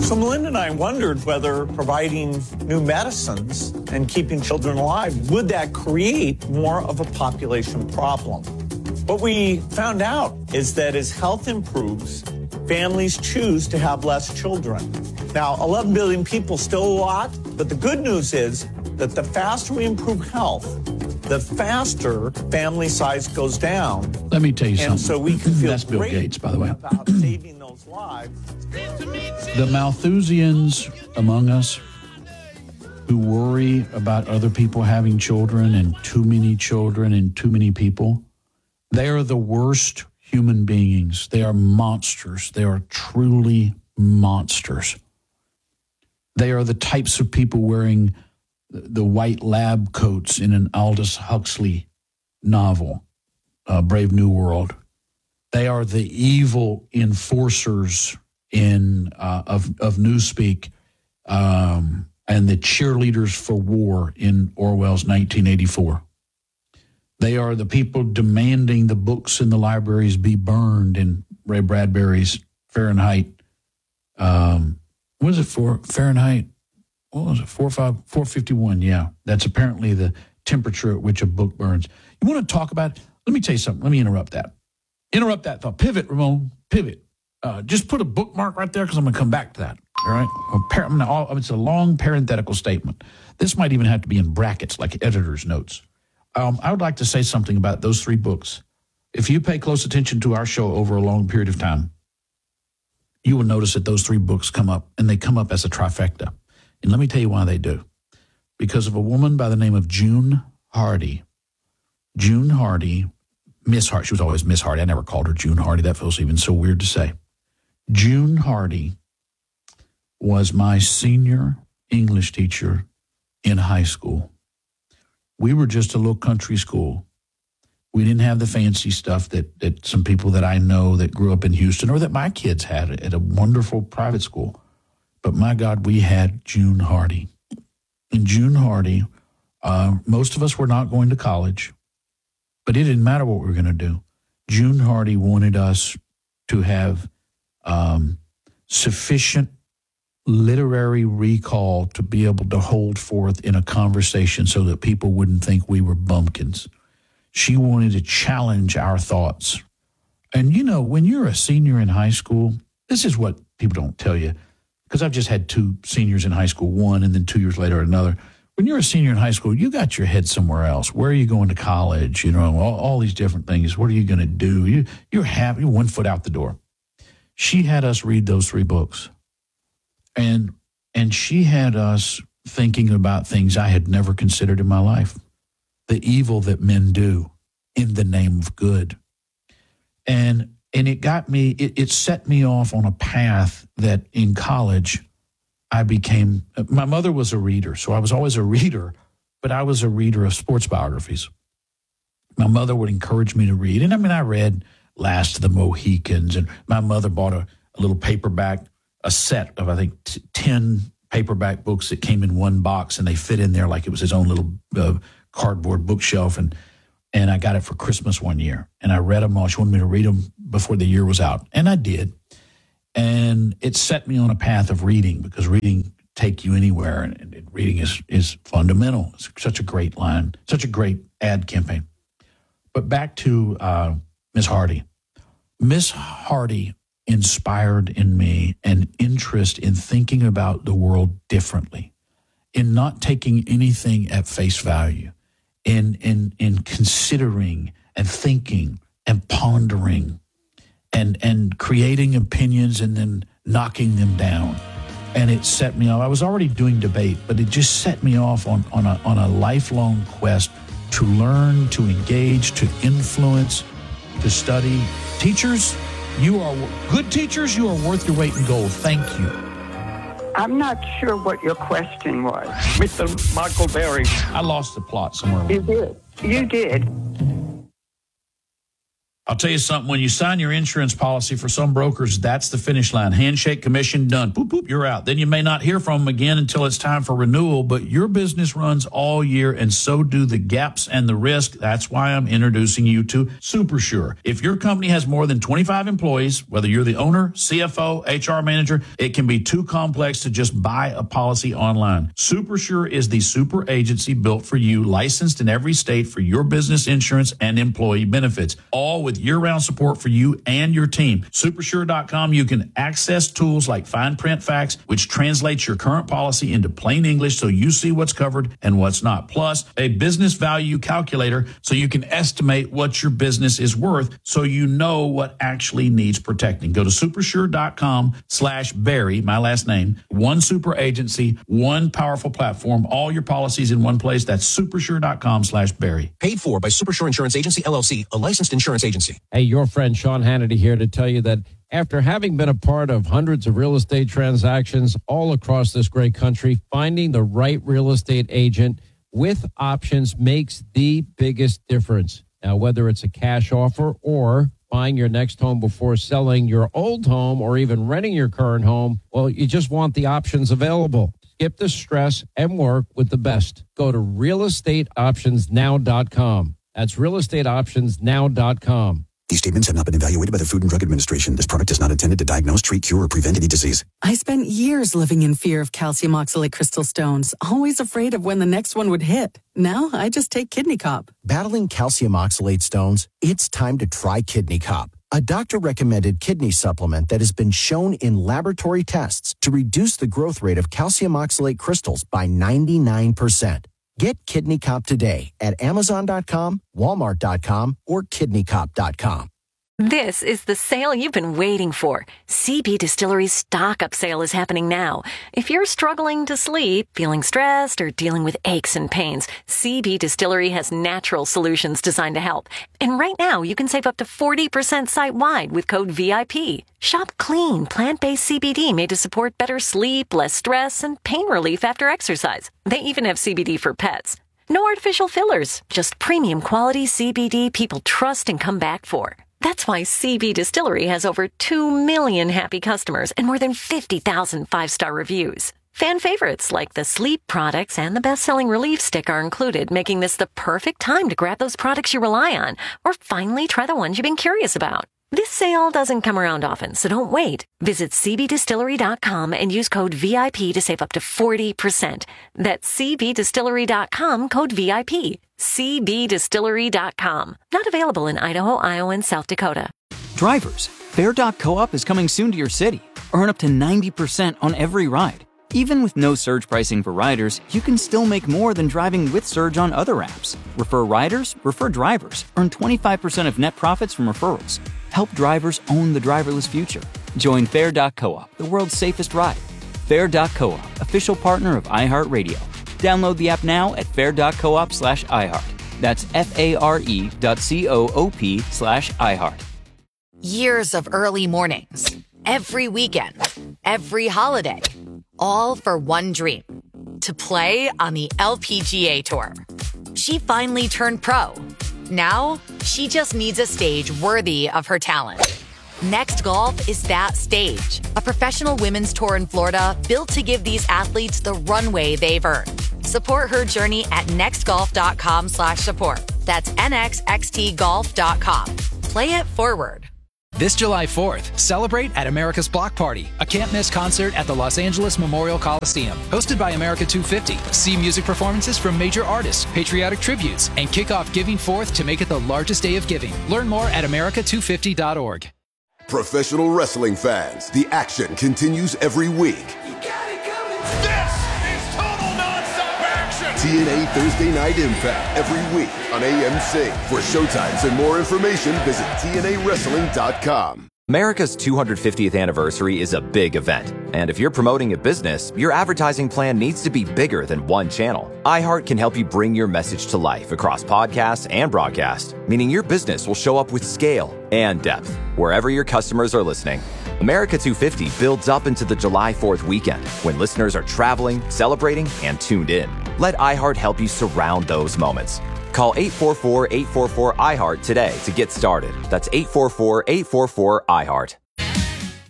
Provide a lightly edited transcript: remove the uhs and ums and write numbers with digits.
So Melinda and I wondered whether providing new medicines and keeping children alive, would that create more of a population problem? What we found out is that as health improves, families choose to have less children. Now, 11 billion people, still a lot, but the good news is that the faster we improve health, the faster family size goes down. Let me tell you something. And so we can feel That's Bill great Gates, by the way. about saving those lives. The Malthusians among us who worry about other people having children and too many children and too many people, they are the worst human beings. They are monsters. They are truly monsters. They are the types of people wearing the white lab coats in an Aldous Huxley novel, Brave New World. They are the evil enforcers of Newspeak and the cheerleaders for war in Orwell's 1984. They are the people demanding the books in the libraries be burned in Ray Bradbury's Fahrenheit. What was it for? Fahrenheit? What was it? 451. Yeah, that's apparently the temperature at which a book burns. You want to talk about? Let me tell you something. Let me interrupt that. Interrupt that thought. Pivot, Ramon. Pivot. Just put a bookmark right there because I'm going to come back to that. All right? It's a long parenthetical statement. This might even have to be in brackets like editor's notes. I would like to say something about those three books. If you pay close attention to our show over a long period of time, you will notice that those three books come up, and they come up as a trifecta. And let me tell you why they do. Because of a woman by the name of June Hardy. June Hardy, Miss Hardy, she was always Miss Hardy. I never called her June Hardy. That feels even so weird to say. June Hardy was my senior English teacher in high school. We were just a little country school. We didn't have the fancy stuff that some people that I know that grew up in Houston or that my kids had at a wonderful private school. But my God, we had June Hardy. And June Hardy, most of us were not going to college, but it didn't matter what we were going to do. June Hardy wanted us to have sufficient literary recall to be able to hold forth in a conversation so that people wouldn't think we were bumpkins. She wanted to challenge our thoughts. And, you know, when you're a senior in high school, this is what people don't tell you, because I've just had two seniors in high school, one, and then 2 years later another. When you're a senior in high school, you got your head somewhere else. Where are you going to college? You know, all these different things. What are you going to do? You're happy, 1 foot out the door. She had us read those three books. And she had us thinking about things I had never considered in my life. The evil that men do in the name of good. And it got me, it set me off on a path that in college I became, my mother was a reader, so I was always a reader, but I was a reader of sports biographies. My mother would encourage me to read. And I mean, I read Last of the Mohicans, and my mother bought a little paperback, a set of, I think, 10 paperback books that came in one box, and they fit in there like it was his own little cardboard bookshelf. And I got it for Christmas one year, and I read them all. She wanted me to read them before the year was out, and I did. And it set me on a path of reading, because reading take you anywhere, and reading is fundamental. It's such a great line, such a great ad campaign. But back to Miss Hardy. Miss Hardy inspired in me an interest in thinking about the world differently, in not taking anything at face value, in considering and thinking and pondering and creating opinions and then knocking them down. And it set me off. I was already doing debate, but it just set me off on a lifelong quest to learn, to engage, to influence, to study. Teachers, you are good teachers. You are worth your weight in gold. Thank you. I'm not sure what your question was. Mr. Michael Berry. I lost the plot somewhere. You did. You did. I'll tell you something. When you sign your insurance policy, for some brokers, that's the finish line. Handshake, commission, done. Boop, boop, you're out. Then you may not hear from them again until it's time for renewal, but your business runs all year, and so do the gaps and the risk. That's why I'm introducing you to SuperSure. If your company has more than 25 employees, whether you're the owner, CFO, HR manager, it can be too complex to just buy a policy online. SuperSure is the super agency built for you, licensed in every state for your business insurance and employee benefits, all with year-round support for you and your team. Supersure.com, you can access tools like Fine Print Facts, which translates your current policy into plain English so you see what's covered and what's not. Plus, a business value calculator so you can estimate what your business is worth so you know what actually needs protecting. Go to supersure.com/Barry, my last name. One super agency, one powerful platform, all your policies in one place. That's supersure.com/Barry. Paid for by Supersure Insurance Agency, LLC, a licensed insurance agency. Hey, your friend Sean Hannity here to tell you that after having been a part of hundreds of real estate transactions all across this great country, finding the right real estate agent with options makes the biggest difference. Now, whether it's a cash offer or buying your next home before selling your old home or even renting your current home, well, you just want the options available. Skip the stress and work with the best. Go to realestateoptionsnow.com. That's realestateoptionsnow.com. These statements have not been evaluated by the Food and Drug Administration. This product is not intended to diagnose, treat, cure, or prevent any disease. I spent years living in fear of calcium oxalate crystal stones, always afraid of when the next one would hit. Now I just take Kidney Cop. Battling calcium oxalate stones? It's time to try Kidney Cop, a doctor-recommended kidney supplement that has been shown in laboratory tests to reduce the growth rate of calcium oxalate crystals by 99%. Get Kidney Cop today at Amazon.com, Walmart.com, or KidneyCop.com. This is the sale you've been waiting for. CB Distillery's stock-up sale is happening now. If you're struggling to sleep, feeling stressed, or dealing with aches and pains, CB Distillery has natural solutions designed to help. And right now, you can save up to 40% site-wide with code VIP. Shop clean, plant-based CBD made to support better sleep, less stress, and pain relief after exercise. They even have CBD for pets. No artificial fillers, just premium quality CBD people trust and come back for. That's why CB Distillery has over 2 million happy customers and more than 50,000 five-star reviews. Fan favorites like the sleep products and the best-selling Relief Stick are included, making this the perfect time to grab those products you rely on or finally try the ones you've been curious about. This sale doesn't come around often, so don't wait. Visit cbdistillery.com and use code VIP to save up to 40%. That's cbdistillery.com, code VIP. cbdistillery.com. Not available in Idaho, Iowa, and South Dakota. Drivers, Fair.coop is coming soon to your city. Earn up to 90% on every ride. Even with no surge pricing for riders, you can still make more than driving with Surge on other apps. Refer riders, refer drivers. Earn 25% of net profits from referrals. Help drivers own the driverless future. Join Fair.coop, the world's safest ride. Fair.coop, official partner of iHeartRadio. Download the app now at fair.coop/iHeart. That's FARE.coop/iHeart. Years of early mornings, every weekend, every holiday, all for one dream, to play on the LPGA Tour. She finally turned pro. Now, she just needs a stage worthy of her talent. Next Golf is that stage, a professional women's tour in Florida built to give these athletes the runway they've earned. Support her journey at nextgolf.com/support. That's nxxtgolf.com. Play it forward. This July 4th, celebrate at America's Block Party, a can't-miss concert at the Los Angeles Memorial Coliseum. Hosted by America 250, see music performances from major artists, patriotic tributes, and kick off Giving Forth to make it the largest day of giving. Learn more at america250.org. Professional wrestling fans, the action continues every week. This is total nonstop action! TNA Thursday Night Impact every week on AMC. For showtimes and more information, visit TNAWrestling.com. America's 250th anniversary is a big event, and if you're promoting a business, your advertising plan needs to be bigger than one channel. iHeart can help you bring your message to life across podcasts and broadcast, meaning your business will show up with scale and depth wherever your customers are listening. America 250 builds up into the July 4th weekend when listeners are traveling, celebrating, and tuned in. Let iHeart help you surround those moments. Call 844-844-IHEART today to get started. That's 844-844-IHEART.